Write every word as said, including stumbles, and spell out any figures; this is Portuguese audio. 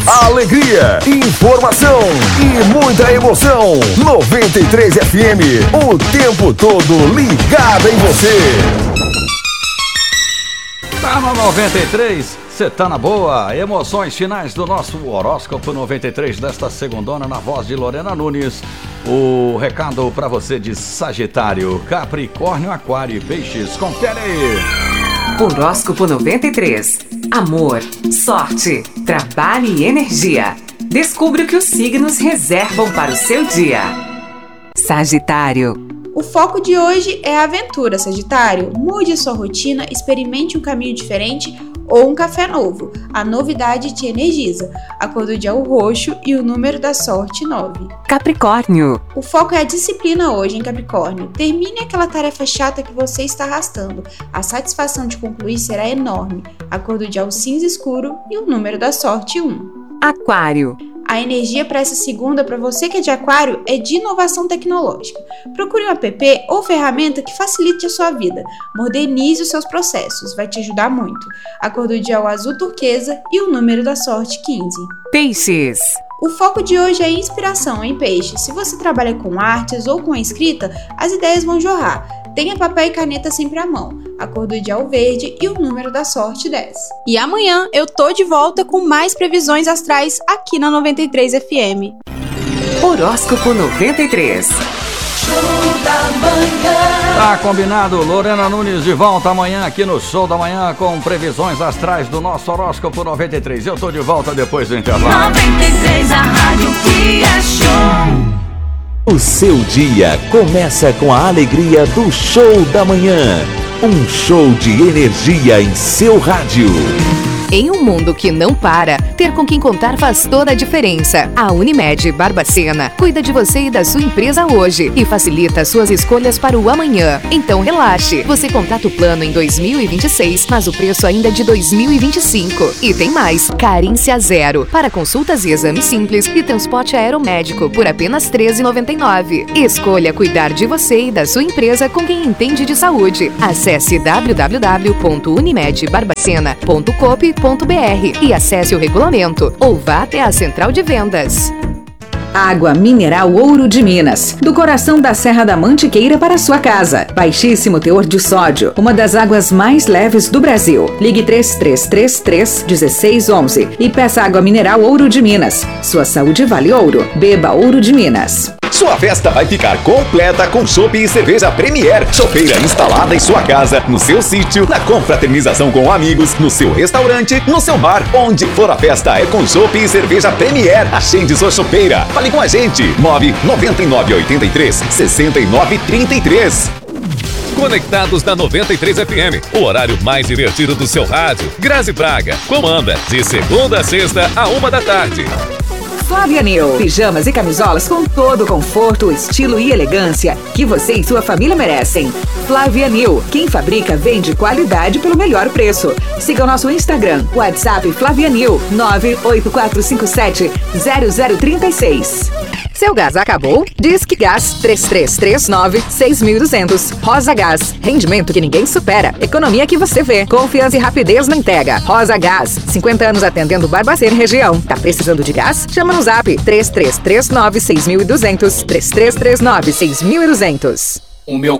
Alegria, informação e muita emoção. noventa e três F M, o tempo todo ligado em você. Tá no noventa e três, você tá na boa. Emoções finais do nosso horóscopo noventa e três desta segundona, na voz de Lorena Nunes. O recado pra você de Sagitário, Capricórnio, Aquário e Peixes. Confere aí. Horóscopo noventa e três. Amor, sorte, trabalho e energia. Descubra o que os signos reservam para o seu dia. Sagitário. O foco de hoje é a aventura, Sagitário. Mude sua rotina, experimente um caminho diferente ou um café novo. A novidade te energiza. A cor do dia é o roxo e o número da sorte nove. Capricórnio. O foco é a disciplina hoje, em Capricórnio. Termine aquela tarefa chata que você está arrastando. A satisfação de concluir será enorme. A cor do dia é o cinza escuro e o número da sorte um. Aquário. A energia para essa segunda, para você que é de Aquário, é de inovação tecnológica. Procure um app ou ferramenta que facilite a sua vida. Modernize os seus processos, vai te ajudar muito. A cor do dia é o azul turquesa e o número da sorte quinze. Peixes. O foco de hoje é inspiração, em peixe. Se você trabalha com artes ou com a escrita, as ideias vão jorrar. Tenha papel e caneta sempre à mão. A cor do dia é o verde e o número da sorte dez. E amanhã eu tô de volta com mais previsões astrais aqui na noventa e três F M. Horóscopo noventa e três. Show da manhã. Tá combinado, Lorena Nunes de volta amanhã aqui no Show da Manhã com previsões astrais do nosso horóscopo noventa e três. Eu tô de volta depois do intervalo. noventa e três, a rádio que é show. O seu dia começa com a alegria do Show da Manhã. Um show de energia em seu rádio. Em um mundo que não para, ter com quem contar faz toda a diferença. A Unimed Barbacena cuida de você e da sua empresa hoje e facilita suas escolhas para o amanhã. Então relaxe, você contrata o plano em dois mil e vinte e seis, mas o preço ainda é de dois mil e vinte e cinco. E tem mais, carência zero, para consultas e exames simples e transporte aeromédico por apenas treze reais e noventa e nove centavos. Escolha cuidar de você e da sua empresa com quem entende de saúde. Acesse w w w ponto unimed barbacena ponto coop ponto b r e acesse o regulamento ou vá até a central de vendas. Água mineral Ouro de Minas, do coração da Serra da Mantiqueira para sua casa. Baixíssimo teor de sódio, uma das águas mais leves do Brasil. Ligue três três três três, um seis um um e peça água mineral Ouro de Minas. Sua saúde vale ouro. Beba Ouro de Minas. Sua festa vai ficar completa com chopp e cerveja Premier. Chopeira instalada em sua casa, no seu sítio, na confraternização com amigos, no seu restaurante, no seu bar. Onde for a festa é com chopp e cerveja Premier. Agende sua chopeira. Fale com a gente. nove nove nove oito três, seis nove três três. Conectados na noventa e três F M, o horário mais divertido do seu rádio. Grazi Braga comanda de segunda a sexta a uma da tarde. Flávia New, pijamas e camisolas com todo o conforto, estilo e elegância que você e sua família merecem. Flávia New, quem fabrica vende qualidade pelo melhor preço. Siga o nosso Instagram, WhatsApp Flávia New, nove oito quatro cinco sete, zero zero três seis. Seu gás acabou? Disque Gás três três três nove, seis dois zero zero. Rosa Gás, rendimento que ninguém supera, economia que você vê, confiança e rapidez na entrega. Rosa Gás, cinquenta anos atendendo Barbacena e região. Tá precisando de gás? Chama no zap três três três nove, seis dois zero zero, três três três nove, seis dois zero zero. O meu